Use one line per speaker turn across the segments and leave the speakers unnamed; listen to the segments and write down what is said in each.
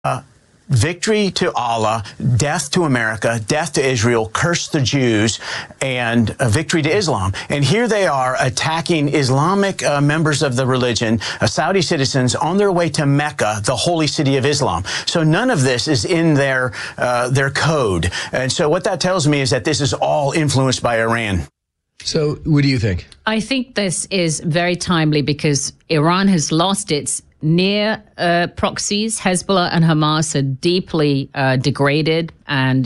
Victory to Allah, death to America, death to Israel, curse the Jews, and victory to Islam. And here they are attacking Islamic members of the religion, Saudi citizens, on their way to Mecca, the holy city of Islam. So none of this is in their code. And so what that tells me is that this is all influenced by Iran.
So what do you think?
I think this is very timely because Iran has lost its near proxies. Hezbollah and Hamas are deeply degraded and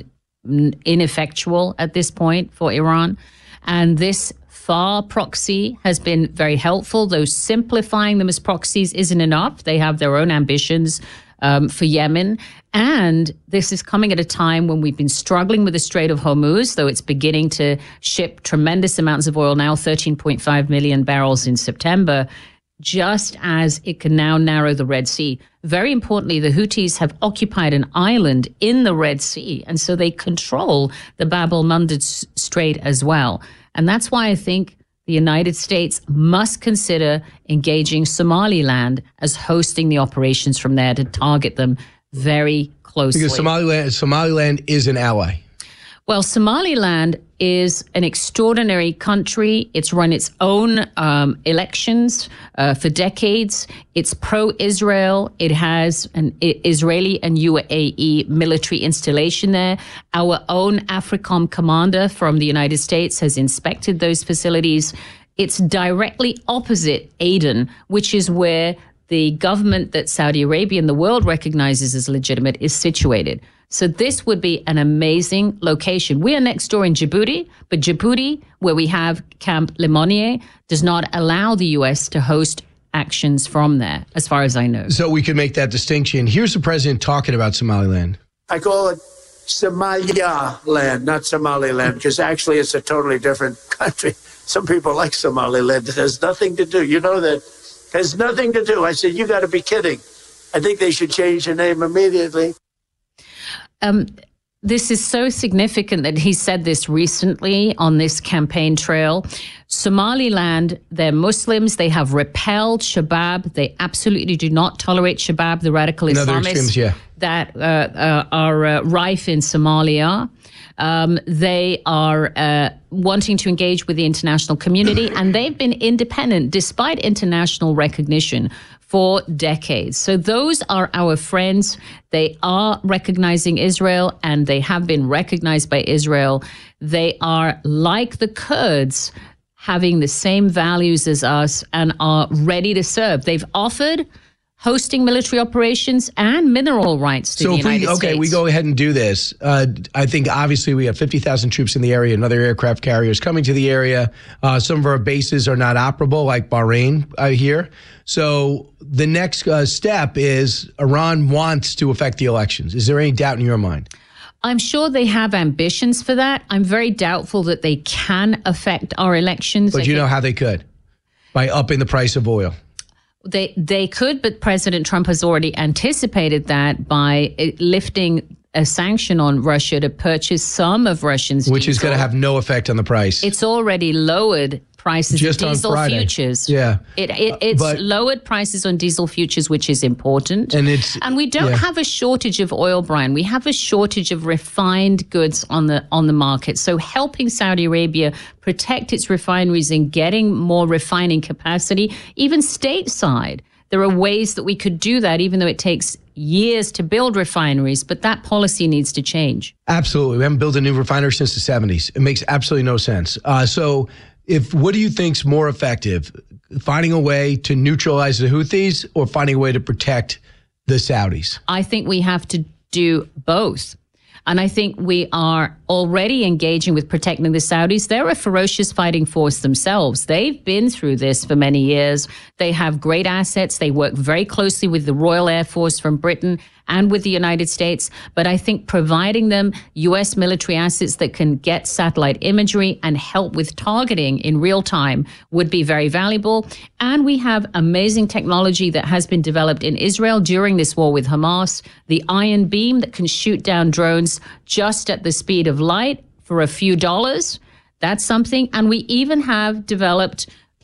ineffectual at this point for Iran. And this far proxy has been very helpful, though simplifying them as proxies isn't enough. They have their own ambitions for Yemen. And this is coming at a time when we've been struggling with the Strait of Hormuz, though it's beginning to ship tremendous amounts of oil now, 13.5 million barrels in September, just as it can now narrow the Red Sea. Very importantly, the Houthis have occupied an island in the Red Sea, and so they control the Bab el-Mandeb Strait as well. And that's why I think the United States must consider engaging Somaliland as hosting the operations from there to target them very closely.
Because Somaliland is an ally.
Well, Somaliland is an extraordinary country. It's run its own elections for decades. It's pro-Israel. It has an Israeli and UAE military installation there. Our own AFRICOM commander from the United States has inspected those facilities. It's directly opposite Aden, which is where the government that Saudi Arabia and the world recognizes as legitimate is situated. So this would be an amazing location. We are next door in Djibouti, but Djibouti, where we have Camp Lemonnier, does not allow the U.S. to host actions from there, as far as I know.
So we can make that distinction. Here's the president talking about Somaliland.
I call it Somalia-land, not Somaliland, because actually it's a totally different country. Some people like Somaliland. It has nothing to do. You know that. It has nothing to do. I said, you got to be kidding. I think they should change the name immediately.
This is so significant that he said this recently on this campaign trail. Somaliland, they're Muslims. They have repelled Shabab. They absolutely do not tolerate Shabab, the radical Islamists that are rife in Somalia. They are wanting to engage with the international community, and they've been independent despite international recognition for decades. So those are our friends. They are recognizing Israel, and they have been recognized by Israel. They are like the Kurds, having the same values as us and are ready to serve. They've offered hosting military operations and mineral rights to the United States.
Okay, we go ahead and do this. I think obviously we have 50,000 troops in the area, another aircraft carriers coming to the area. Some of our bases are not operable, like Bahrain here. So the next step is Iran wants to affect the elections. Is there any doubt in your mind?
I'm sure they have ambitions for that. I'm very doubtful that they can affect our elections.
But you know how they could? By upping the price of oil.
They could, but President Trump has already anticipated that by lifting a sanction on Russia to purchase some of Russians'
which is going to have no effect on the price.
It's already lowered prices
just
of diesel futures.
Yeah.
It's lowered prices on diesel futures, which is important. And we don't have a shortage of oil, Brian. We have a shortage of refined goods on the market. So helping Saudi Arabia protect its refineries and getting more refining capacity, even stateside, there are ways that we could do that, even though it takes years to build refineries, but that policy needs to change.
Absolutely. We haven't built a new refinery since the 70s. It makes absolutely no sense. What do you think's more effective, finding a way to neutralize the Houthis or finding a way to protect the Saudis?
I think we have to do both. And I think we are already engaging with protecting the Saudis. They're a ferocious fighting force themselves. They've been through this for many years. They have great assets. They work very closely with the Royal Air Force from Britain and with the United States. But I think providing them U.S. military assets that can get satellite imagery and help with targeting in real time would be very valuable. And we have amazing technology that has been developed in Israel during this war with Hamas, the Iron Beam that can shoot down drones just at the speed of light for a few dollars. That's something. And we even have developed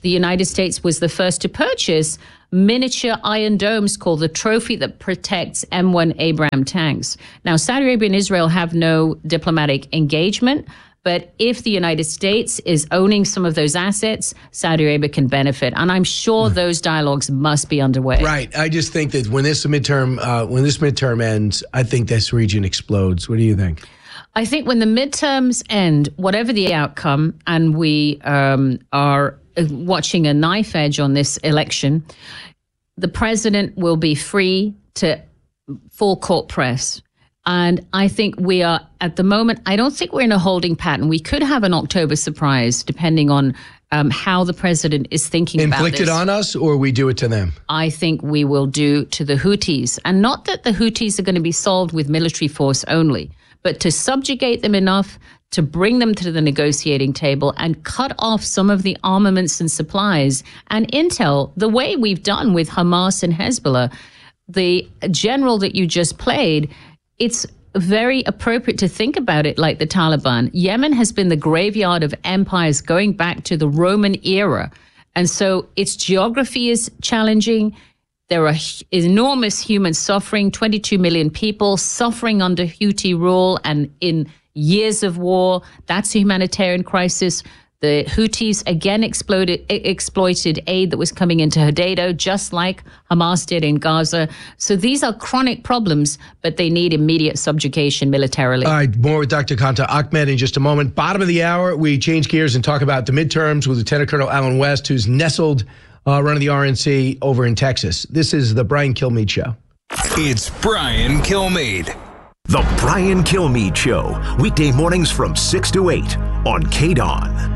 the United States was the first to purchase miniature iron domes called the Trophy that protects M1 Abrams tanks. Now, Saudi Arabia and Israel have no diplomatic engagement, but if the United States is owning some of those assets, Saudi Arabia can benefit. And I'm sure those dialogues must be underway.
Right. I just think that when this midterm ends, I think this region explodes. What do you think?
I think when the midterms end, whatever the outcome, and we are watching a knife edge on this election, the president will be free to full court press. And I think we are, at the moment, I don't think we're in a holding pattern. We could have an October surprise, depending on how the president is thinking about this.
Inflicted on us, or we do it to them?
I think we will do to the Houthis. And not that the Houthis are going to be solved with military force only, but to subjugate them enough to bring them to the negotiating table and cut off some of the armaments and supplies and intel, the way we've done with Hamas and Hezbollah. The general that you just played, it's very appropriate to think about it like the Taliban. Yemen has been the graveyard of empires going back to the Roman era. And so its geography is challenging. There are enormous human suffering, 22 million people suffering under Houthi rule and in years of war. That's a humanitarian crisis. The Houthis again exploited aid that was coming into Hodeidah, just like Hamas did in Gaza. So these are chronic problems, but they need immediate subjugation militarily.
All right, more with Dr. Kanta Ahmed in just a moment. Bottom of the hour, we change gears and talk about the midterms with Lieutenant Colonel Alan West, who's nestled running the RNC over in Texas. This is the Brian Kilmeade Show.
It's Brian Kilmeade.
The Brian Kilmeade Show, weekday mornings from 6 to 8 on KDON.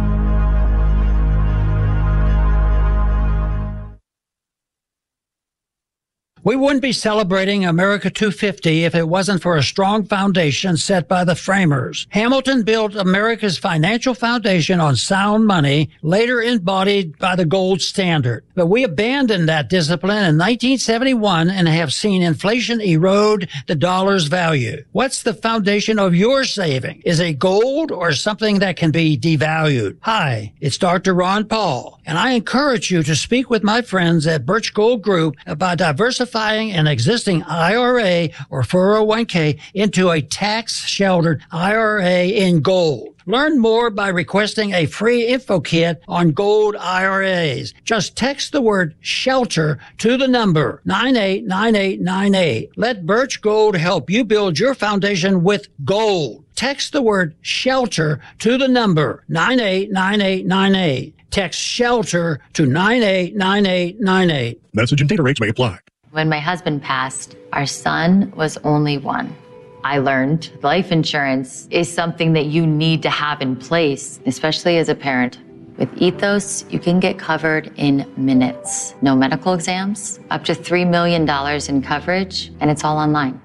We wouldn't be celebrating America 250 if it wasn't for a strong foundation set by the framers. Hamilton built America's financial foundation on sound money, later embodied by the gold standard. But we abandoned that discipline in 1971 and have seen inflation erode the dollar's value. What's the foundation of your saving? Is it gold or something that can be devalued? Hi, it's Dr. Ron Paul, and I encourage you to speak with my friends at Birch Gold Group about diversifying an existing IRA or 401k into a tax-sheltered IRA in gold. Learn more by requesting a free info kit on gold IRAs. Just text the word SHELTER to the number 989898. Let Birch Gold help you build your foundation with gold. Text the word SHELTER to the number 989898. Text SHELTER to 989898.
Message and data rates may apply.
When my husband passed, our son was only one. I learned life insurance is something that you need to have in place, especially as a parent. With Ethos, you can get covered in minutes. No medical exams, up to $3 million in coverage, and it's all online.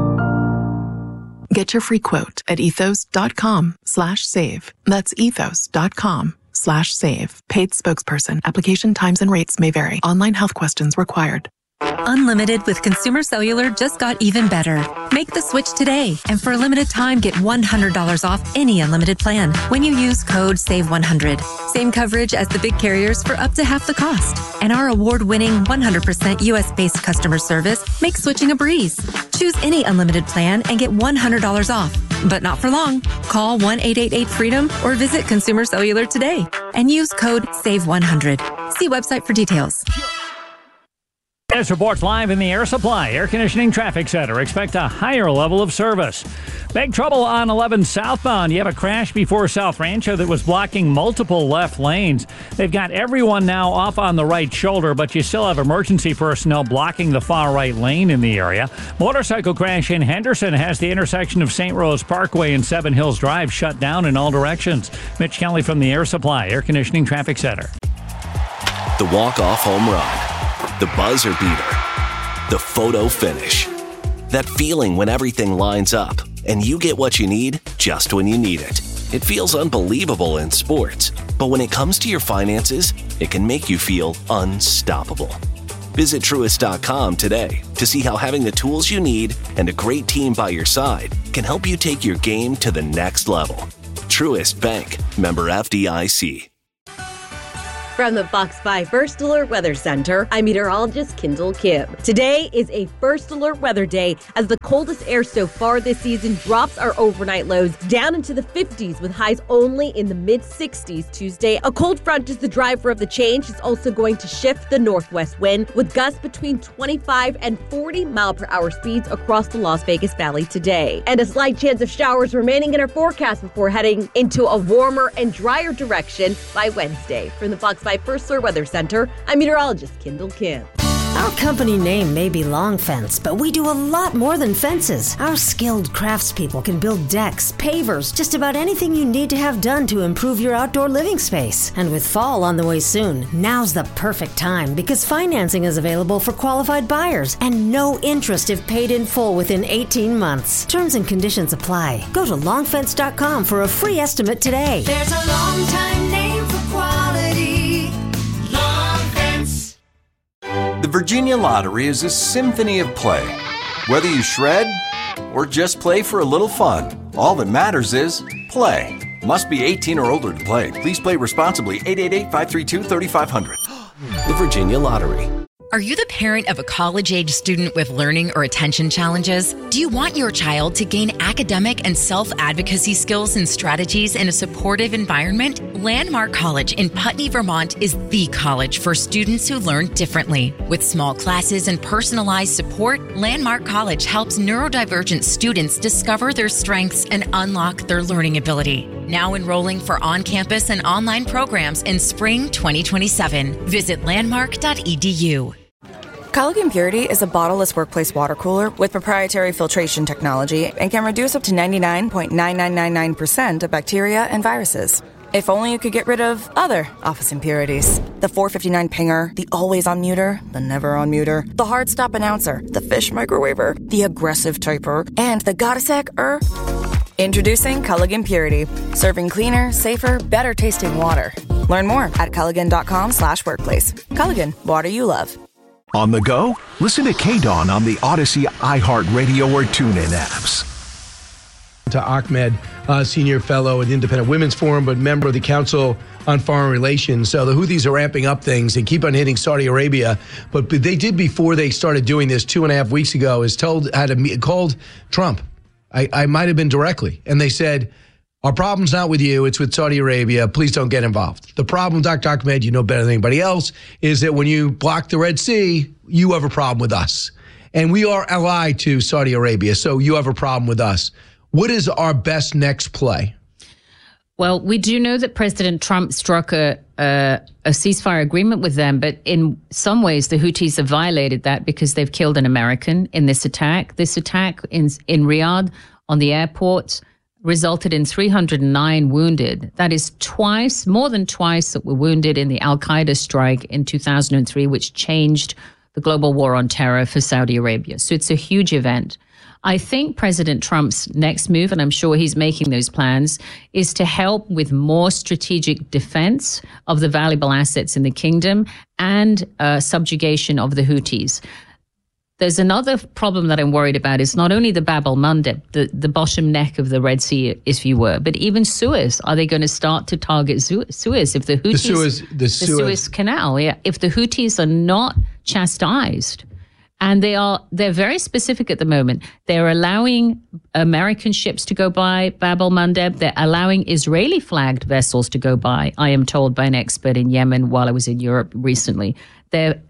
Get your free quote at ethos.com/save. That's ethos.com/save. Paid spokesperson. Application times and rates may vary. Online health questions required.
Unlimited with Consumer Cellular just got even better. Make the switch today, and for a limited time, get $100 off any unlimited plan when you use code SAVE100. Same coverage as the big carriers for up to half the cost. And our award-winning 100% U.S.-based customer service makes switching a breeze. Choose any unlimited plan and get $100 off. But not for long. Call 1-888-FREEDOM or visit Consumer Cellular today and use code SAVE100. See website for details.
This reports live in the Air Supply Air Conditioning Traffic Center. Expect a higher level of service. Big trouble on 11 southbound. You have a crash before South Rancho that was blocking multiple left lanes. They've got everyone now off on the right shoulder, but you still have emergency personnel blocking the far right lane in the area. Motorcycle crash in Henderson has the intersection of St. Rose Parkway and Seven Hills Drive shut down in all directions. Mitch Kelly from the Air Supply Air Conditioning Traffic Center.
The walk-off home run. The buzzer beater, the photo finish. That feeling when everything lines up and you get what you need just when you need it. It feels unbelievable in sports, but when it comes to your finances, it can make you feel unstoppable. Visit Truist.com today to see how having the tools you need and a great team by your side can help you take your game to the next level. Truist Bank, member FDIC.
From the Fox 5 First Alert Weather Center, I'm meteorologist Kendall Kim. Today is a First Alert weather day as the coldest air so far this season drops our overnight lows down into the 50s with highs only in the mid-60s Tuesday. A cold front is the driver of the change. It's also going to shift the northwest wind with gusts between 25 and 40 mile per hour speeds across the Las Vegas Valley today. And a slight chance of showers remaining in our forecast before heading into a warmer and drier direction by Wednesday. From the Fox 5 First Alert Weather Center, I'm meteorologist Kendall Kim.
Our company name may be Long Fence, but we do a lot more than fences. Our skilled craftspeople can build decks, pavers, just about anything you need to have done to improve your outdoor living space. And with fall on the way soon, now's the perfect time because financing is available for qualified buyers and no interest if paid in full within 18 months. Terms and conditions apply. Go to longfence.com for a free estimate today.
There's a long time name for quality. Long Fence.
The Virginia Lottery is a symphony of play. Whether you shred or just play for a little fun, all that matters is play. Must be 18 or older to play. Please play responsibly. 888-532-3500.
The Virginia Lottery.
Are you the parent of a college-age student with learning or attention challenges? Do you want your child to gain academic and self-advocacy skills and strategies in a supportive environment? Landmark College in Putney, Vermont is the college for students who learn differently. With small classes and personalized support, Landmark College helps neurodivergent students discover their strengths and unlock their learning ability. Now enrolling for on-campus and online programs in spring 2027. Visit landmark.edu.
Culligan Purity is a bottleless workplace water cooler with proprietary filtration technology and can reduce up to 99.9999% of bacteria and viruses. If only you could get rid of other office impurities. The 459 pinger, the always-on muter, the never-on muter, the hard-stop announcer, the fish microwaver, the aggressive typer, and the gotta-sec-er. Introducing Culligan Purity, serving cleaner, safer, better-tasting water. Learn more at Culligan.com/workplace. Culligan, water you love.
On the go? Listen to KDAWN on the Odyssey, iHeartRadio, or TuneIn apps.
To Ahmed, senior fellow at Independent Women's Forum, but member of the Council on Foreign Relations. So the Houthis are ramping up things and keep on hitting Saudi Arabia. But they did before they started doing this 2.5 weeks ago, called Trump. I might have been directly. And they said, our problem's not with you, it's with Saudi Arabia. Please don't get involved. The problem, Dr. Ahmed, you know better than anybody else, is that when you block the Red Sea, you have a problem with us. And we are allied to Saudi Arabia, so you have a problem with us. What is our best next play?
Well, we do know that President Trump struck a ceasefire agreement with them, but in some ways the Houthis have violated that because they've killed an American in this attack. This attack in Riyadh on the airport resulted in 309 wounded. That is more than twice that were wounded in the Al-Qaeda strike in 2003, which changed the global war on terror for Saudi Arabia. So it's a huge event. I think President Trump's next move, and I'm sure he's making those plans, is to help with more strategic defense of the valuable assets in the kingdom and subjugation of the Houthis. There's another problem that I'm worried about. It's not only the Bab el-Mandeb, the bottom neck of the Red Sea, if you were, but even Suez. Are they going to start to target Suez if the Houthis... The Suez Canal, yeah. If the Houthis are not chastised, and they're very specific at the moment. They're allowing American ships to go by Bab el-Mandeb. They're allowing Israeli-flagged vessels to go by, I am told by an expert in Yemen while I was in Europe recently. They're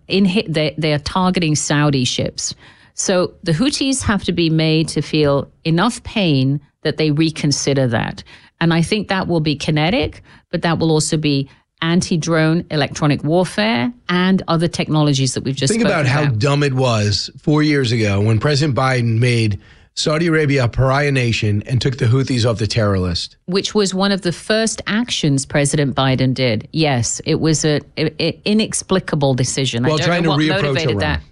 targeting Saudi ships. So the Houthis have to be made to feel enough pain that they reconsider that. And I think that will be kinetic, but that will also be anti-drone electronic warfare and other technologies that we've just spoken about.
Think about how dumb it was 4 years ago when President Biden made Saudi Arabia a pariah nation and took the Houthis off the terror list.
Which was one of the first actions President Biden did. Yes, it was an inexplicable decision.
Well,
I don't know what motivated
Iran.
that.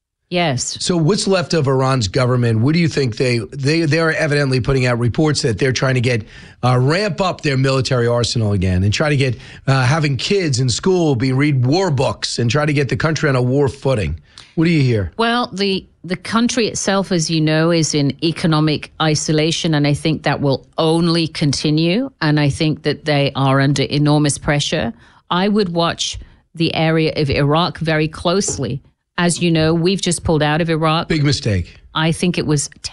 Yes.
So what's left of Iran's government? What do you think they're evidently putting out reports that they're trying to get ramp up their military arsenal again and try to get having kids in school read war books and try to get the country on a war footing. What do you hear?
Well, the country itself, as you know, is in economic isolation, and I think that will only continue. And I think that they are under enormous pressure. I would watch the area of Iraq very closely. As you know, we've just pulled out of Iraq.
Big mistake.
I think it was